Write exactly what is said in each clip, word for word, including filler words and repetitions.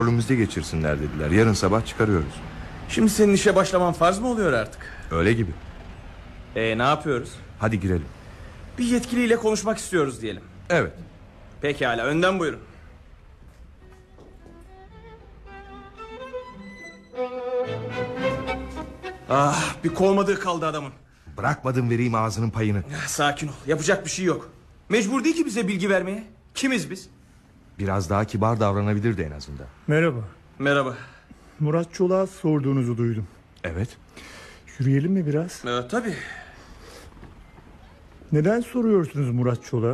Rolümüzde geçirsinler dediler. Yarın sabah çıkarıyoruz. Şimdi senin işe başlaman farz mı oluyor artık? Öyle gibi. E ne yapıyoruz? Hadi girelim. Bir yetkiliyle konuşmak istiyoruz diyelim. Evet. Pekala, önden buyurun. Ah, bir kovmadığı kaldı adamın. Bırakmadım vereyim ağzının payını. Sakin ol, yapacak bir şey yok. Mecbur değil ki bize bilgi vermeye. Kimiz biz? Biraz daha kibar davranabilirdi en azından. Merhaba. Merhaba. Murat Çolak'a sorduğunuzu duydum. Evet. Yürüyelim mi biraz? Ee, tabii. Neden soruyorsunuz Murat Çolak'a?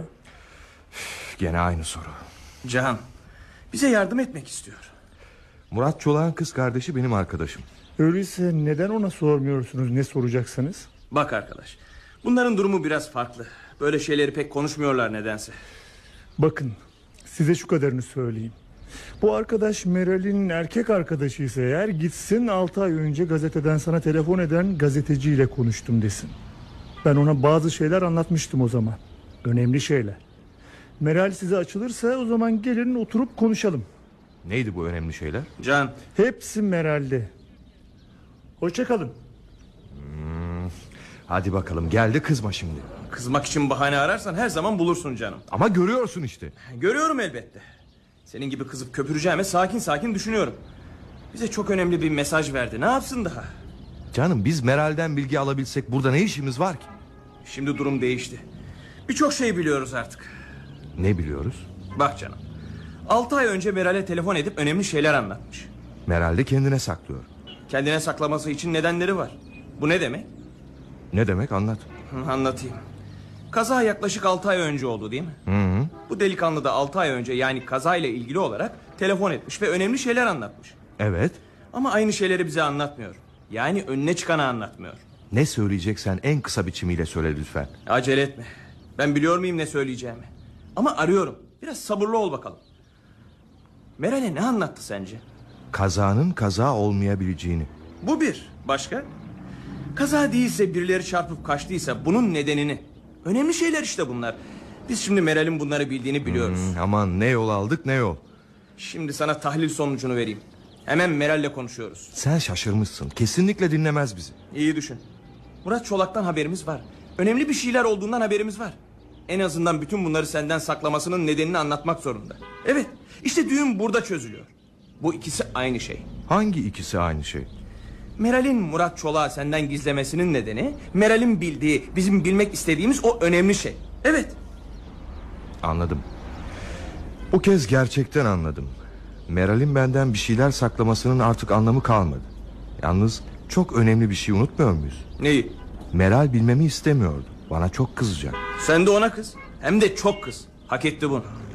Gene aynı soru. Can, bize yardım etmek istiyor. Murat Çolak'ın kız kardeşi benim arkadaşım. Öyleyse neden ona sormuyorsunuz ne soracaksınız? Bak arkadaş, bunların durumu biraz farklı. Böyle şeyleri pek konuşmuyorlar nedense. Bakın, size şu kadarını söyleyeyim. Bu arkadaş Meral'in erkek arkadaşı ise eğer, gitsin altı ay önce gazeteden sana telefon eden gazeteciyle konuştum desin. Ben ona bazı şeyler anlatmıştım o zaman. Önemli şeyler. Meral size açılırsa o zaman gelin oturup konuşalım. Neydi bu önemli şeyler? Can. Hepsi Meral'de. Hoşça kalın. Hmm, hadi bakalım, geldi, kızma şimdi. Kızmak için bahane ararsan her zaman bulursun canım. Ama görüyorsun işte. Görüyorum elbette. Senin gibi kızıp köpüreceğime sakin sakin düşünüyorum. Bize çok önemli bir mesaj verdi. Ne yapsın daha? Canım, biz Meral'den bilgi alabilsek burada ne işimiz var ki? Şimdi durum değişti. Birçok şey biliyoruz artık. Ne biliyoruz? Bak canım, altı ay önce Meral'e telefon edip önemli şeyler anlatmış. Meral de kendine saklıyor. Kendine saklaması için nedenleri var. Bu ne demek? Ne demek, anlat. Hı, anlatayım. Kaza yaklaşık altı ay önce oldu değil mi? Hı hı. Bu delikanlı da altı ay önce, yani kazayla ilgili olarak telefon etmiş ve önemli şeyler anlatmış. Evet. Ama aynı şeyleri bize anlatmıyor. Yani önüne çıkanı anlatmıyor. Ne söyleyeceksen en kısa biçimiyle söyle lütfen. Acele etme. Ben biliyor muyum ne söyleyeceğimi? Ama arıyorum. Biraz sabırlı ol bakalım. Meral'e ne anlattı sence? Kazanın kaza olmayabileceğini. Bu bir. Başka? Kaza değilse, birileri çarpıp kaçtıysa bunun nedenini. Önemli şeyler işte bunlar. Biz şimdi Meral'in bunları bildiğini biliyoruz. Hmm, aman ne yol aldık ne yol. Şimdi sana tahlil sonucunu vereyim. Hemen Meral'le konuşuyoruz. Sen şaşırmışsın. Kesinlikle dinlemez bizi. İyi düşün. Murat Çolak'tan haberimiz var. Önemli bir şeyler olduğundan haberimiz var. En azından bütün bunları senden saklamasının nedenini anlatmak zorunda. Evet, işte düğün burada çözülüyor. Bu ikisi aynı şey. Hangi ikisi aynı şey? Meral'in Murat Çolak'ı senden gizlemesinin nedeni, Meral'in bildiği, bizim bilmek istediğimiz o önemli şey. Evet. Anladım. Bu kez gerçekten anladım. Meral'in benden bir şeyler saklamasının artık anlamı kalmadı. Yalnız çok önemli bir şey unutmuyor muyuz? Neyi? Meral bilmemi istemiyordu. Bana çok kızacak. Sen de ona kız. Hem de çok kız. Hak etti bunu.